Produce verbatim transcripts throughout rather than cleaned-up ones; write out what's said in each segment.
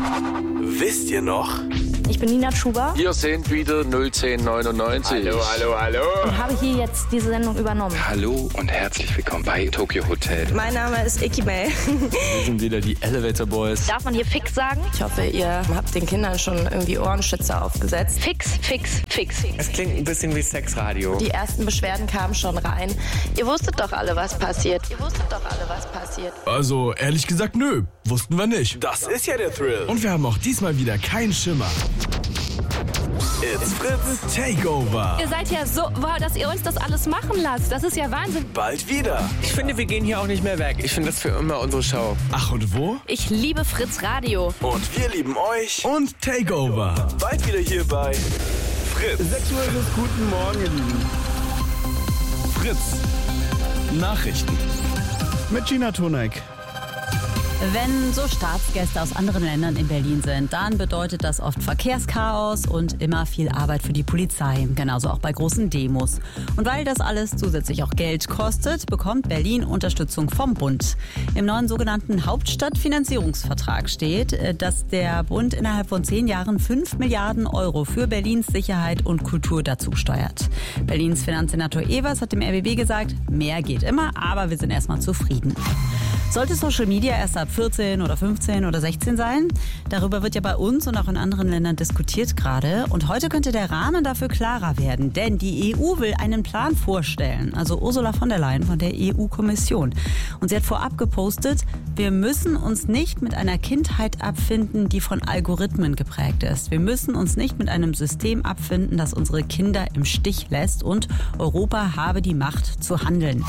Wisst ihr noch? Ich bin Nina Schuber. Hier sind wieder null zehn neunundneunzig. Hallo, hallo, hallo. Und habe hier jetzt diese Sendung übernommen. Hallo und herzlich willkommen bei Tokyo Hotel. Mein Name ist Icky May. Wir sind wieder die Elevator Boys. Darf man hier fix sagen? Ich hoffe, ihr habt den Kindern schon irgendwie Ohrenschützer aufgesetzt. Fix, fix, fix. Es klingt ein bisschen wie Sexradio. Die ersten Beschwerden kamen schon rein. Ihr wusstet doch alle, was passiert. Ihr wusstet doch alle, was passiert. Also, ehrlich gesagt, nö. Wussten wir nicht. Das ist ja der Thrill. Und wir haben auch diesmal wieder keinen Schimmer. It's Fritz Takeover. Ihr seid ja so, wow, dass ihr uns das alles machen lasst. Das ist ja Wahnsinn. bald wieder. Ich finde, wir gehen hier auch nicht mehr weg. Ich finde das für immer unsere Show. Ach, und wo? Ich liebe Fritz Radio. Und wir lieben euch. Und Takeover. Bald wieder hier bei Fritz. sechs Uhr ist es. Guten Morgen, ihr Lieben. Fritz. Nachrichten. Mit Gina Tonek. Wenn so Staatsgäste aus anderen Ländern in Berlin sind, dann bedeutet das oft Verkehrschaos und immer viel Arbeit für die Polizei. Genauso auch bei großen Demos. Und weil das alles zusätzlich auch Geld kostet, bekommt Berlin Unterstützung vom Bund. Im neuen sogenannten Hauptstadtfinanzierungsvertrag steht, dass der Bund innerhalb von zehn Jahren fünf Milliarden Euro für Berlins Sicherheit und Kultur dazu steuert. Berlins Finanzsenator Evers hat dem R B B gesagt, mehr geht immer, aber wir sind erstmal zufrieden. Sollte Social Media erst ab vierzehn oder fünfzehn oder sechzehn sein? Darüber wird ja bei uns und auch in anderen Ländern diskutiert gerade. Und heute könnte der Rahmen dafür klarer werden. Denn die E U will einen Plan vorstellen. Also Ursula von der Leyen von der E U-Kommission. Und sie hat vorab gepostet, wir müssen uns nicht mit einer Kindheit abfinden, die von Algorithmen geprägt ist. Wir müssen uns nicht mit einem System abfinden, das unsere Kinder im Stich lässt. Und Europa habe die Macht zu handeln.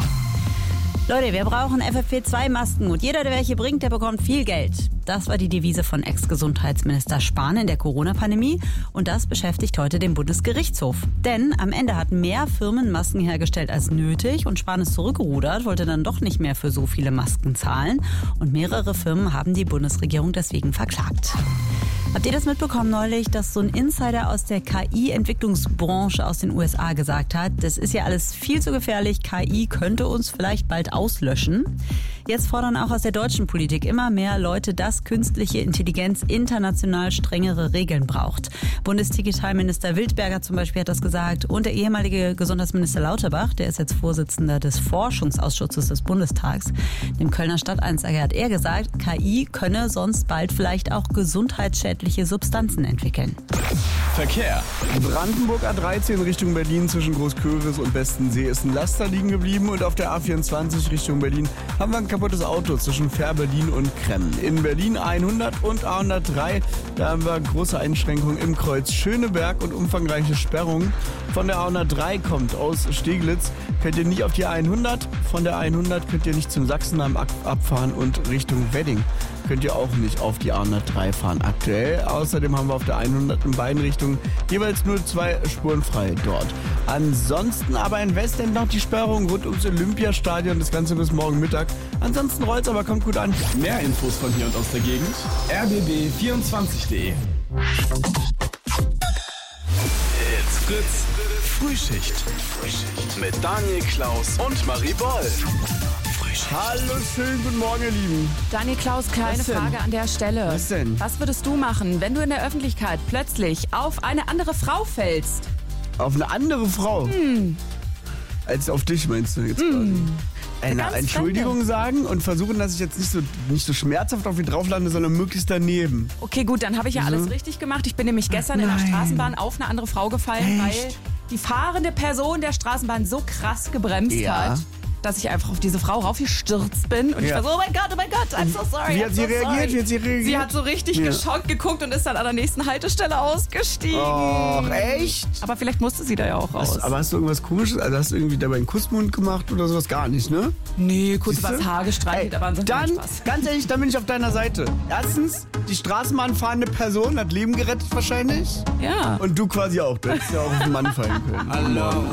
Leute, wir brauchen F F P zwei Masken und jeder, der welche bringt, der bekommt viel Geld. Das war die Devise von Ex-Gesundheitsminister Spahn in der Corona-Pandemie und das beschäftigt heute den Bundesgerichtshof. Denn am Ende hatten mehr Firmen Masken hergestellt als nötig und Spahn ist zurückgerudert, wollte dann doch nicht mehr für so viele Masken zahlen und mehrere Firmen haben die Bundesregierung deswegen verklagt. Habt ihr das mitbekommen neulich, dass so ein Insider aus der K I-Entwicklungsbranche aus den U S A gesagt hat, das ist ja alles viel zu gefährlich, K I könnte uns vielleicht bald auslöschen. Jetzt fordern auch aus der deutschen Politik immer mehr Leute, dass künstliche Intelligenz international strengere Regeln braucht. Bundesdigitalminister Wildberger zum Beispiel hat das gesagt und der ehemalige Gesundheitsminister Lauterbach, der ist jetzt Vorsitzender des Forschungsausschusses des Bundestags, dem Kölner Stadtanzeiger hat er gesagt, K I könne sonst bald vielleicht auch gesundheitsschädliche Substanzen entwickeln. Verkehr. Brandenburg A dreizehn Richtung Berlin zwischen Großköris und Bestensee ist ein Laster liegen geblieben und auf der A vierundzwanzig Richtung Berlin haben wir ein kaputtes Auto zwischen Fähr-Berlin und Kremmen. In Berlin A hundert und A hundertdrei, da haben wir große Einschränkungen im Kreuz Schöneberg und umfangreiche Sperrungen. Von der A hundertdrei kommt aus Steglitz, könnt ihr nicht auf die A hundert, von der A hundert könnt ihr nicht zum Sachsenheim abfahren und Richtung Wedding könnt ihr auch nicht auf die A hundertdrei fahren aktuell. Außerdem haben wir auf der hundert in beiden Richtungen jeweils nur zwei Spuren frei dort. Ansonsten aber in Westend noch die Sperrung rund ums Olympiastadion, das Ganze bis morgen Mittag. Ansonsten rollt's, aber kommt gut an. Mehr Infos von hier und aus der Gegend. r b b vierundzwanzig punkt d e. It's Fritz Frühschicht. Mit Daniel, Klaus und Marie Boll. Hallo, schönen guten Morgen, ihr Lieben. Daniel Klaus, kleine Was denn? Frage an der Stelle. Was denn? Was würdest du machen, wenn du in der Öffentlichkeit plötzlich auf eine andere Frau fällst? Auf eine andere Frau? Hm. Als auf dich meinst du jetzt Hm. quasi? Eine Ganz Entschuldigung Fremde. sagen und versuchen, dass ich jetzt nicht so, nicht so schmerzhaft auf ihn drauf lande, sondern möglichst daneben. Okay, gut, dann habe ich ja alles richtig gemacht. Ich bin nämlich gestern in der nein. Straßenbahn auf eine andere Frau gefallen, Echt? weil die fahrende Person der Straßenbahn so krass gebremst Ja. hat, dass ich einfach auf diese Frau raufgestürzt bin. Und ich Ja. war so, oh mein Gott, oh mein Gott, I'm so sorry. Wie I'm hat sie so reagiert? sorry. Wie hat sie reagiert? Sie hat so richtig Ja. geschockt geguckt und ist dann an der nächsten Haltestelle ausgestiegen. Och, echt? Aber vielleicht musste sie da ja auch raus. Hast, aber hast du irgendwas Komisches? Also hast du irgendwie dabei einen Kussmund gemacht oder sowas? Gar nicht, ne? Nee, kurz Siehste? was Haar gestreichelt, Ey, aber ansonsten dann, Spaß. ganz ehrlich, dann bin ich auf deiner Seite. Erstens, die Straßenbahn fahrende Person hat Leben gerettet wahrscheinlich. Ja. Und du quasi auch. Du hättest ja auch auf den Mann fallen können. Hallo.